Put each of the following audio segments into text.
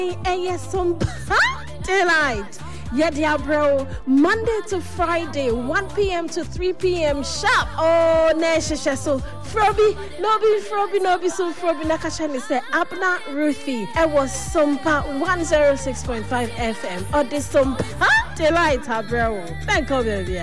some delight. Yeah, bro. Monday to Friday, 1 p.m. to 3 p.m. sharp. Oh, Nesha. So, Frobi, so Frobi Nakashani said, Abna Ruthie. It was Sumpa 106.5 FM. Or this Sumpa delight, bro. Thank you, baby.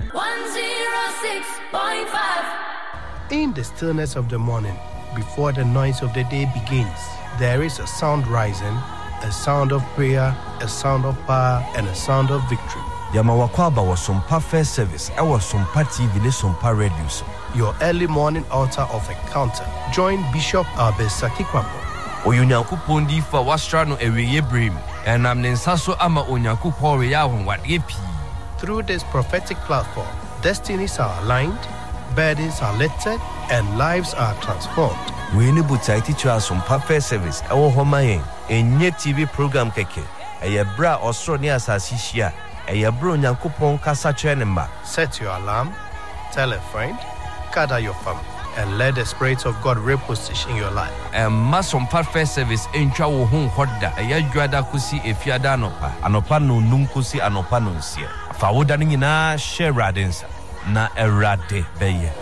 106.5. In the stillness of the morning, before the noise of the day begins, there is a sound rising, a sound of prayer, a sound of power, and a sound of victory. Yamawakwaba was Sumpa First Service. I was Sumpa TV, Sumpa Radio. Your early morning altar of encounter. Join Bishop Albesaki Kwambo. Oyunyaku Pondi for Wastrano Eweye Brim, and I'm Nensaso Ama Onyaku Poria what yepi. Through this prophetic platform, destinies are aligned, burdens are lifted, and lives are transformed. We need to teach us Sumpa First Service. Our Homayen, a new TV program keke. A bra Australia Sasisia, a bro Yankupon Kasachenema. Set your alarm, tell a friend, gather your family, and let the Spirit of God reposition your life. And Sumpa First Service in Chawo Home Hoda, a Yaguada Kusi, a Fiadanopa, Anopano Numkusi, Anopanunsia. Fawodanina, Sheradinsa, na erade beye.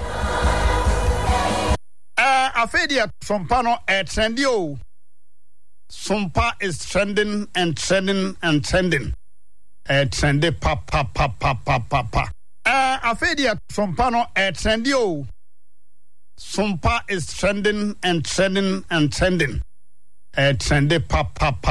Afedia Sumpano trendio. Sumpa is trending and trending and trending. Trendy pa. Afedia Sumpano trendio. Sumpa is trending and trending and trending. Trendy pa.